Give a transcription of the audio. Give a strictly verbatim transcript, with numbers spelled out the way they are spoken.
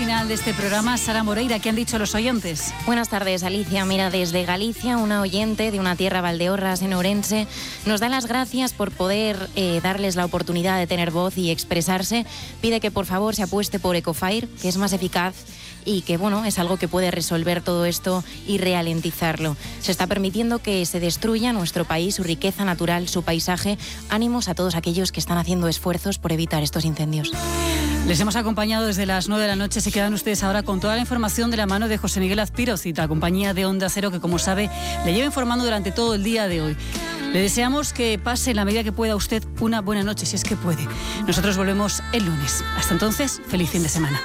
final de este programa. Sara Moreira, ¿qué han dicho los oyentes? Buenas tardes, Alicia. Mira, desde Galicia, una oyente de una tierra Valdeorras en Ourense nos da las gracias por poder eh, darles la oportunidad de tener voz y expresarse. Pide que por favor se apueste por Ecofire, que es más eficaz y que, bueno, es algo que puede resolver todo esto y ralentizarlo. Se está permitiendo que se destruya nuestro país, su riqueza natural, su paisaje. Ánimos a todos aquellos que están haciendo esfuerzos por evitar estos incendios. Les hemos acompañado desde las nueve de la noche. Se quedan ustedes ahora con toda la información de la mano de José Miguel Azpirozita, compañía de Onda Cero, que como sabe le lleva informando durante todo el día de hoy. Le deseamos que pase en la medida que pueda usted una buena noche, si es que puede. Nosotros volvemos el lunes. Hasta entonces, feliz fin de semana.